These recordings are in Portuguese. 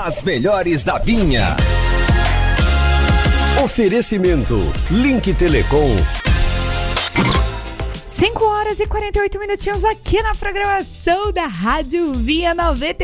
As melhores da Vinha. Oferecimento Link Telecom. 5h48 aqui na programação da Rádio Vinha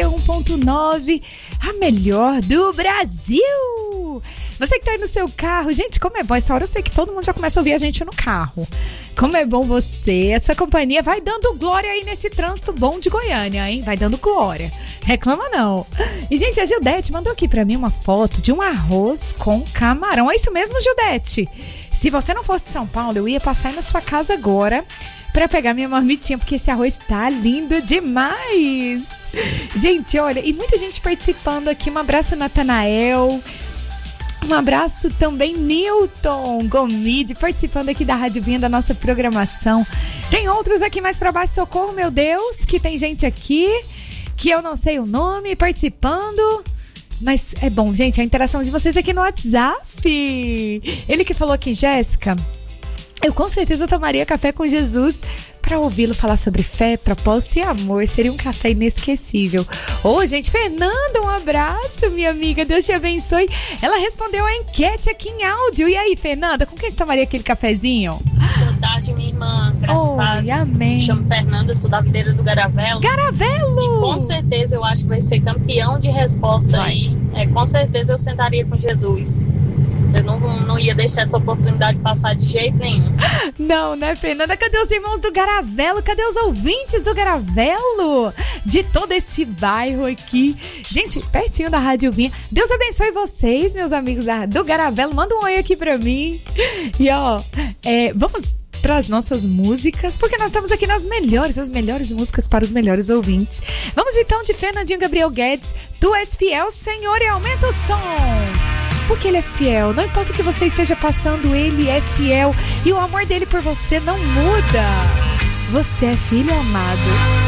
91.9, a melhor do Brasil. Você que tá aí no seu carro, gente, como é bom essa hora, eu sei que todo mundo já começa a ouvir a gente no carro. Como é bom você, essa companhia vai dando glória aí nesse trânsito bom de Goiânia, hein? Vai dando glória, reclama não. E gente, a Gildete mandou aqui pra mim uma foto de um arroz com camarão. É isso mesmo, Gildete? Se você não fosse de São Paulo, eu ia passar aí na sua casa agora pra pegar minha marmitinha, porque esse arroz tá lindo demais. Gente, olha, e muita gente participando aqui. Um abraço, Natanael. Um abraço também, Newton Gomide, participando aqui da Rádio Vinha, da nossa programação. Tem outros aqui mais pra baixo, socorro, meu Deus, que tem gente aqui que eu não sei o nome, participando. Mas é bom, gente, a interação de vocês aqui no WhatsApp. Ele que falou aqui, Jéssica, eu com certeza tomaria café com Jesus para ouvi-lo falar sobre fé, propósito e amor. Seria um café inesquecível. Ô, gente, Fernanda, um abraço, minha amiga. Deus te abençoe. Ela respondeu a enquete aqui em áudio. E aí, Fernanda, com quem você tomaria aquele cafezinho? Boa tarde, minha irmã. Graças a Deus. Amém. Me chamo Fernanda, sou da Videira do Garavelo. Garavelo! E com certeza eu acho que vai ser campeão de resposta aí. Com certeza eu sentaria com Jesus. Eu não ia deixar essa oportunidade passar de jeito nenhum. Não, né, Fernanda? Cadê os irmãos do Garavelo? Cadê os ouvintes do Garavelo? De todo esse bairro aqui. Gente, pertinho da Rádio Vinha. Deus abençoe vocês, meus amigos do Garavelo. Manda um oi aqui pra mim. E ó, vamos para as nossas músicas, porque nós estamos aqui nas melhores, as melhores músicas para os melhores ouvintes. Vamos então de Fernandinho Gabriel Guedes. Tu és fiel, Senhor, e aumenta o som. Porque Ele é fiel, não importa o que você esteja passando, Ele é fiel e o amor dele por você não muda. Você é filho amado.